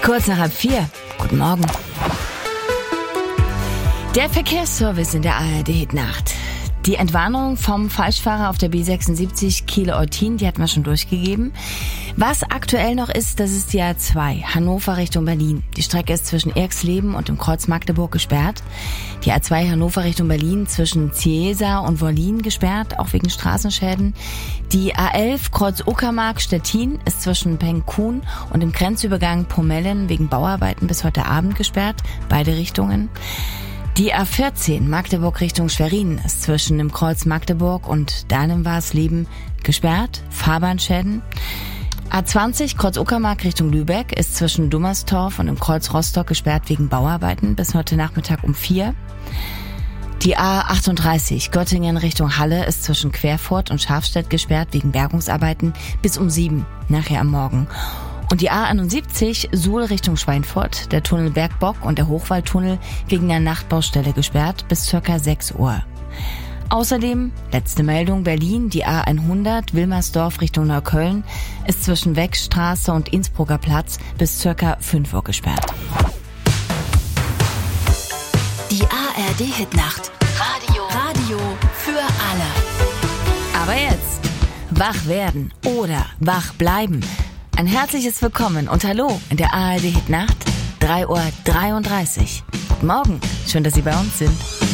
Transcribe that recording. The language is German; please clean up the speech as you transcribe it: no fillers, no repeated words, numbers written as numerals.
Kurz nach 3:30. Guten Morgen. Der Verkehrsservice in der ARD-Hitnacht. Die Entwarnung vom Falschfahrer auf der B76 Kiel-Eutin, die hatten wir schon durchgegeben. Was aktuell noch ist, das ist die A2, Hannover Richtung Berlin. Die Strecke ist zwischen Erxleben und dem Kreuz Magdeburg gesperrt. Die A2 Hannover Richtung Berlin zwischen Ciesa und Wollin gesperrt, auch wegen Straßenschäden. Die A11 Kreuz Uckermark-Stettin ist zwischen Pengkun und dem Grenzübergang Pomellen wegen Bauarbeiten bis heute Abend gesperrt, beide Richtungen. Die A14 Magdeburg Richtung Schwerin ist zwischen dem Kreuz Magdeburg und Dahlem-Warsleben gesperrt, Fahrbahnschäden. A20 Kreuz Uckermark Richtung Lübeck ist zwischen Dummerstorf und dem Kreuz Rostock gesperrt wegen Bauarbeiten bis heute Nachmittag um 4. Die A38 Göttingen Richtung Halle ist zwischen Querfurt und Schafstedt gesperrt wegen Bergungsarbeiten bis um 7 nachher am Morgen. Und die A71 Suhl Richtung Schweinfurt, der Tunnel Bergbock und der Hochwaldtunnel wegen der Nachtbaustelle gesperrt bis ca. 6 Uhr. Außerdem, letzte Meldung, Berlin, die A100 Wilmersdorf Richtung Neukölln ist zwischen Weckstraße und Innsbrucker Platz bis ca. 5 Uhr gesperrt. Die ARD-Hitnacht. Radio für alle. Aber jetzt, wach werden oder wach bleiben. Ein herzliches Willkommen und Hallo in der ARD-Hitnacht, 3:33 Uhr. Guten Morgen, schön, dass Sie bei uns sind.